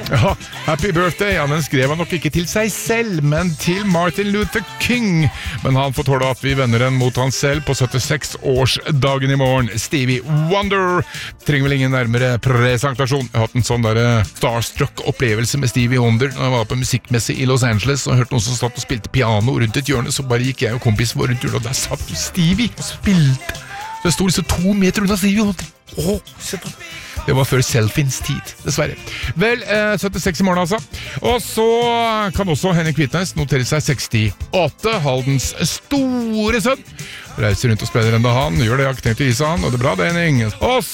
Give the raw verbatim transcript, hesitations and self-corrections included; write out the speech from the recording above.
Ja, Happy Birthday, ja, den skrev han nok ikke til seg selv, men til Martin Luther King. Men han får tåle at vi vender den mot han selv på syttiseks-årsdagen i morgen. Stevie Wonder. Trenger vel ingen nærmere presentasjon. Jeg har hatt en sånn der starstruck-opplevelse med Stevie Wonder når jeg var på musikkmesse i Los Angeles og hørte noen som satt og spilte piano rundt et hjørne, så bare gikk jeg og kompisen vår rundt hjørnet, og der satt Stevie og spilte. Så jeg stod liksom to meter unna Stevie Wonder. Åh, se på det. Det var før selfiens tid, dessverre. Vel, eh, syttiseks i morgen altså. Og så kan også Henning Kvitnes notere seg sekstiåtte, Haldens store sønn. Reiser rundt og spiller enda han, gjør det jeg har ikke tenkt å vise han, og det er bra det, Henning. Og